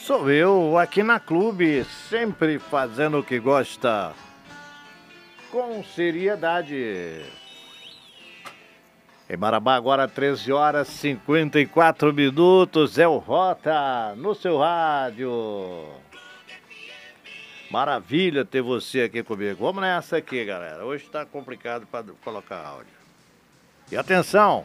Sou eu aqui na Clube, sempre fazendo o que gosta, com seriedade. Em Marabá, agora 13 horas 54 minutos, é o Rota no seu rádio. Maravilha ter você aqui comigo. Vamos nessa aqui, galera. Hoje está complicado para colocar áudio. E atenção!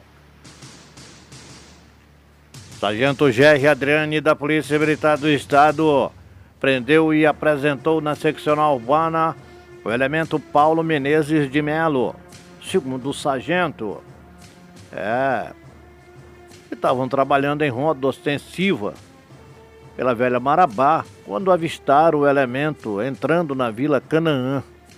Sargento Gerry Adriane da Polícia Militar do Estado prendeu e apresentou na seccional urbana o elemento Paulo Menezes de Melo. Segundo o sargento, estavam trabalhando em ronda ostensiva pela velha Marabá quando avistaram o elemento entrando na Vila Canaã.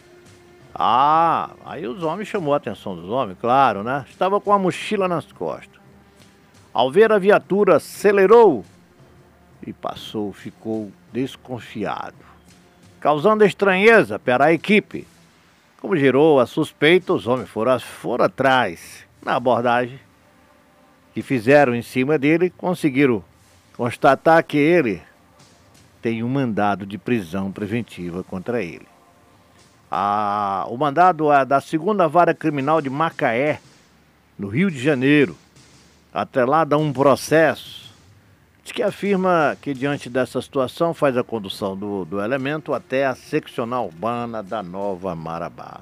Aí os homens, chamou a atenção dos homens, claro, né? Estava com a mochila nas costas. Ao ver a viatura, acelerou e ficou desconfiado, causando estranheza para a equipe. Como gerou a suspeita, os homens foram atrás. Na abordagem que fizeram em cima dele, conseguiram constatar que ele tem um mandado de prisão preventiva contra ele. O mandado é da 2ª Vara Criminal de Macaé, no Rio de Janeiro, atrelado a um processo que afirma que, diante dessa situação, faz a condução do elemento até a seccional urbana da Nova Marabá.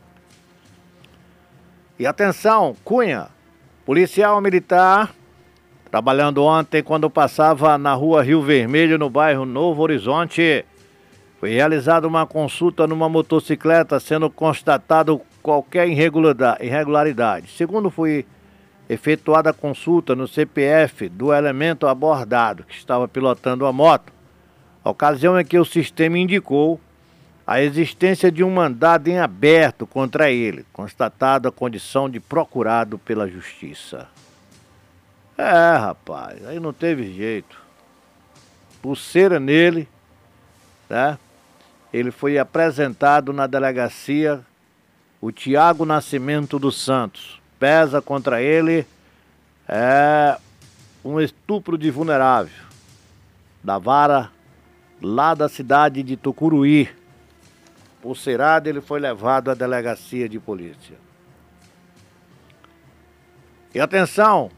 E atenção, Cunha, policial militar, trabalhando ontem quando passava na rua Rio Vermelho, no bairro Novo Horizonte, foi realizada uma consulta numa motocicleta, sendo constatado qualquer irregularidade. Segundo foi efetuada a consulta no CPF do elemento abordado, que estava pilotando a moto, a ocasião em que o sistema indicou a existência de um mandado em aberto contra ele, constatada a condição de procurado pela justiça. Rapaz, aí não teve jeito. Pulseira nele, né? Ele foi apresentado na delegacia, o Tiago Nascimento dos Santos. Pesa contra ele um estupro de vulnerável da vara lá da cidade de Tucuruí. Pulseirado, ele foi levado à delegacia de polícia. E atenção!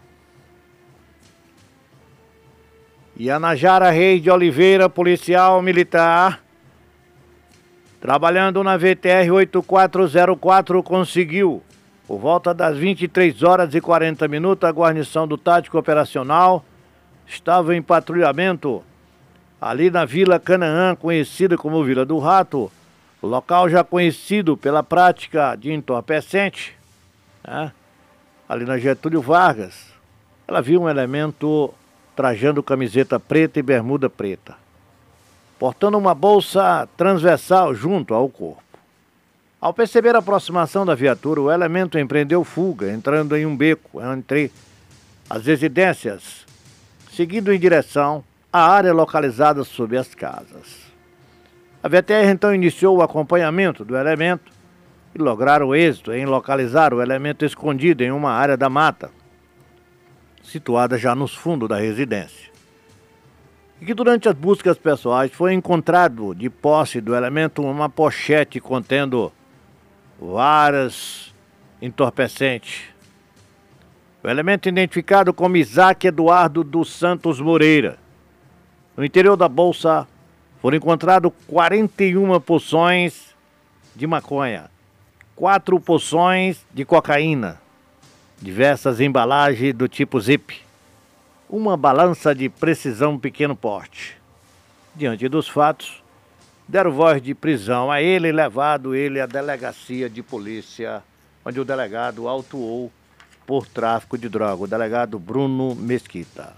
Yanajara Reis de Oliveira, policial militar, trabalhando na VTR 8404, conseguiu, por volta das 23 horas e 40 minutos, a guarnição do Tático Operacional estava em patrulhamento ali na Vila Canaã, conhecida como Vila do Rato, local já conhecido pela prática de entorpecente, né? Ali na Getúlio Vargas. Ela viu um elemento trajando camiseta preta e bermuda preta, portando uma bolsa transversal junto ao corpo. Ao perceber a aproximação da viatura, o elemento empreendeu fuga, entrando em um beco entre as residências, seguindo em direção à área localizada sob as casas. A VTR então iniciou o acompanhamento do elemento e lograram êxito em localizar o elemento escondido em uma área da mata, situada já nos fundos da residência. E que durante as buscas pessoais foi encontrado de posse do elemento uma pochete contendo várias entorpecentes. O elemento identificado como Isaac Eduardo dos Santos Moreira. No interior da bolsa foram encontrados 41 porções de maconha, 4 porções de cocaína, diversas embalagens do tipo Zip, uma balança de precisão pequeno porte. Diante dos fatos, deram voz de prisão a ele, levado ele à delegacia de polícia, onde o delegado autuou por tráfico de droga, o delegado Bruno Mesquita.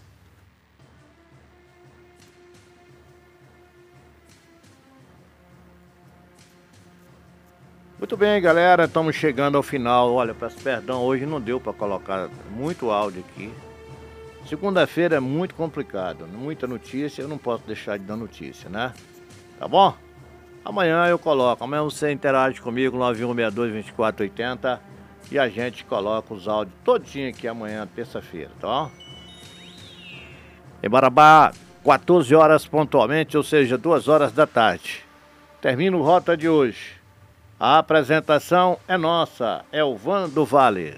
Muito bem, galera, estamos chegando ao final. Olha, peço perdão, hoje não deu para colocar muito áudio aqui. Segunda-feira é muito complicado, muita notícia, eu não posso deixar de dar notícia, né? Tá bom? Amanhã eu coloco, amanhã você interage comigo, 9162-2480, e a gente coloca os áudios todinho aqui amanhã, terça-feira, tá bom? Em Marabá, 14 horas pontualmente, ou seja, 2 horas da tarde. Termina o Rota de hoje. A apresentação é nossa, Elvan do Vale.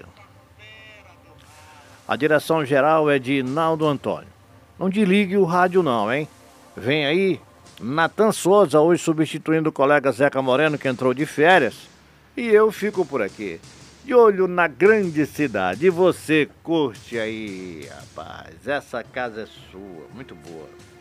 A direção geral é de Naldo Antônio. Não desligue o rádio não, hein? Vem aí Natan Souza, hoje substituindo o colega Zeca Moreno, que entrou de férias. E eu fico por aqui, de olho na grande cidade. E você curte aí, rapaz. Essa casa é sua, muito boa.